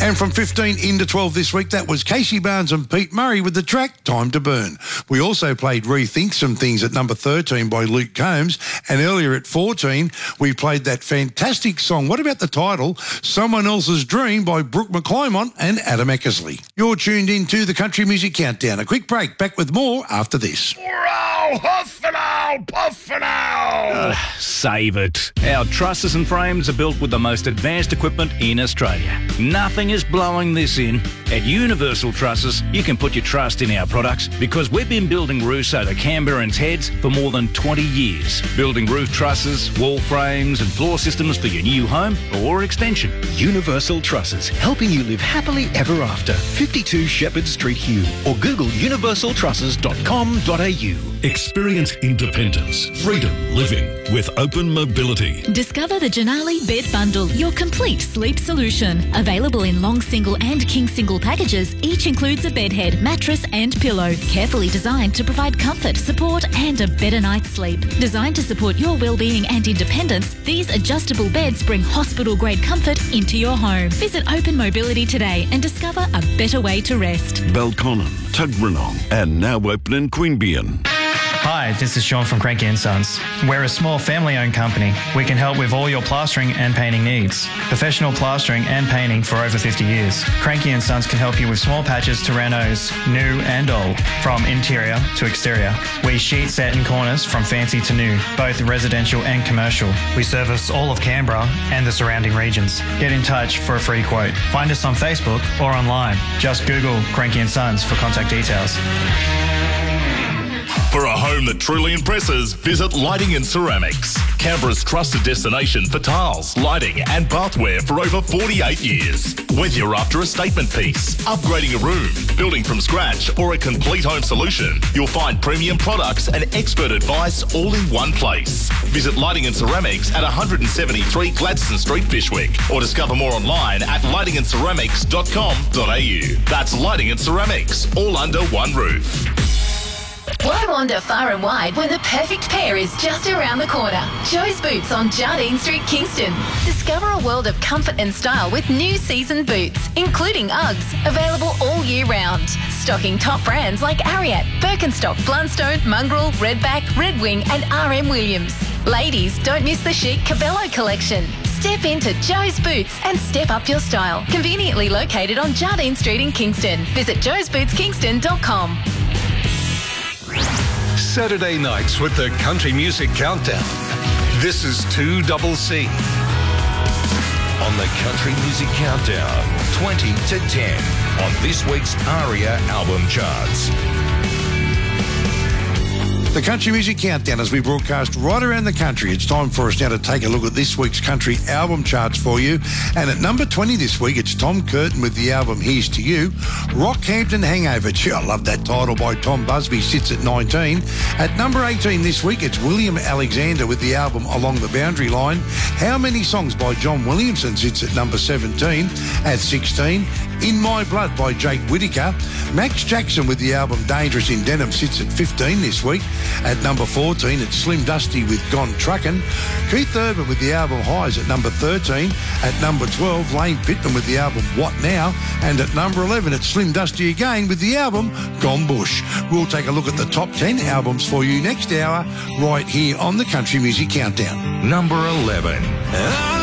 And from 15 into 12 this week, that was Casey Barnes and Pete Murray with the track Time to Burn. We also played Rethink Some Things at number 13 by Luke Combs. And earlier at 14, we played that fantastic song, what about the title, Someone Else's Dream by Brooke McClymont and Adam Eckersley. You're tuned into the Country Music Countdown. A quick break, back with more after this. Save it. Our trusses and frames are built with the most advanced equipment in Australia. Nothing is blowing this in. At Universal Trusses, you can put your trust in our products because we've been building roofs over Canberra and Heads for more than 20 years. Building roof trusses, wall frames and floor systems for your new home or extension. Universal Trusses, helping you live happily ever after. 52 Shepherd Street, Hugh, or Google universaltrusses.com.au. Experience independence, freedom living with Open Mobility. Discover the Janali Bed Bundle, your complete sleep solution. Available in long single and king single packages, each includes a bed head, mattress and pillow. Carefully designed to provide comfort, support and a better night's sleep. Designed to support your well-being and independence, these adjustable beds bring hospital-grade comfort into your home. Visit Open Mobility today and discover a better way to rest. Belconnen, Tuggeranong and now open in Queanbeyan. Hi, this is Sean from Cranky & Sons. We're a small family-owned company. We can help with all your plastering and painting needs. Professional plastering and painting for over 50 years. Cranky & Sons can help you with small patches to renos, new and old, from interior to exterior. We sheet set in corners from fancy to new, both residential and commercial. We service all of Canberra and the surrounding regions. Get in touch for a free quote. Find us on Facebook or online. Just Google Cranky & Sons for contact details. For a home that truly impresses, visit Lighting and Ceramics. Canberra's trusted destination for tiles, lighting and bathware for over 48 years. Whether you're after a statement piece, upgrading a room, building from scratch or a complete home solution, you'll find premium products and expert advice all in one place. Visit Lighting and Ceramics at 173 Gladstone Street, Fyshwick, or discover more online at lightingandceramics.com.au. That's Lighting and Ceramics, all under one roof. Why wander far and wide when the perfect pair is just around the corner? Joe's Boots on Jardine Street, Kingston. Discover a world of comfort and style with new season boots, including Uggs, available all year round. Stocking top brands like Ariat, Birkenstock, Blundstone, Mongrel, Redback, Red Wing and RM Williams. Ladies, don't miss the chic Cabello collection. Step into Joe's Boots and step up your style. Conveniently located on Jardine Street in Kingston. Visit joesbootskingston.com. Saturday nights with the Country Music Countdown. This is 2CC. On the Country Music Countdown, 20 to 10 on this week's ARIA album charts. The Country Music Countdown as we broadcast right around the country. It's time for us now to take a look at this week's country album charts for you. And at number 20 this week, it's Tom Curtin with the album Here's to You. Rockhampton Hangover. Gee, I love that title by Tom Busby, sits at 19. At number 18 this week, it's William Alexander with the album Along the Boundary Line. How Many Songs by John Williamson sits at number 17. At 16, In My Blood by Jake Whittaker. Max Jackson with the album Dangerous in Denim sits at 15 this week. At number 14, it's Slim Dusty with Gone Truckin'. Keith Urban with the album Highs at number 13. At number 12, Lane Pittman with the album What Now? And at number 11, it's Slim Dusty again with the album Gone Bush. We'll take a look at the top 10 albums for you next hour right here on the Country Music Countdown. Number 11.